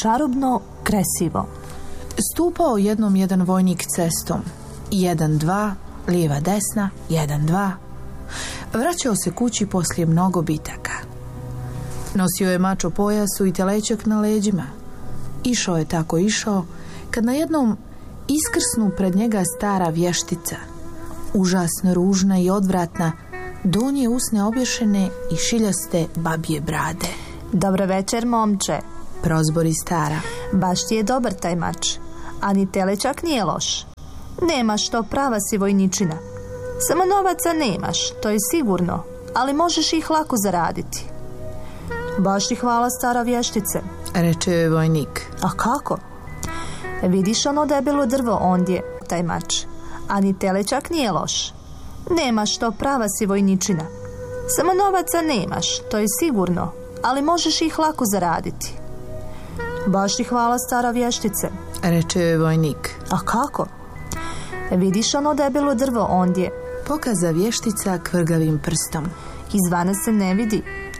čarobno kresivo. Stupao jednom jedan vojnik cestom. 1, 2, lijeva desna, 1, 2. Vraćao se kući poslije mnogo bitaka. Nosio je mač o pojasu i telećak na leđima. Išao je tako išao, kad na jednom iskrsnu pred njega stara vještica, užasno ružna i odvratna, donje usne obješene i šiljaste babje brade. Dobro večer, momče, prozbori stara. Baš ti je dobar taj mač, a ni telećak nije loš. Nemaš to, prava si vojničina. Samo novaca nemaš, to je sigurno, ali možeš ih lako zaraditi. Baš ti hvala, stara vještice, reče joj vojnik. A kako? Vidiš ono debelo drvo ondje, taj mač, a ni telećak nije loš. Nemaš to, prava si vojničina. Samo novaca nemaš, to je sigurno, ali možeš ih lako zaraditi. Baš ti hvala, stara vještice, reče joj vojnik. A kako? Vidiš ono debelo drvo ondje, pokaza vještica kvrgavim prstom. Izvana se ne vidi,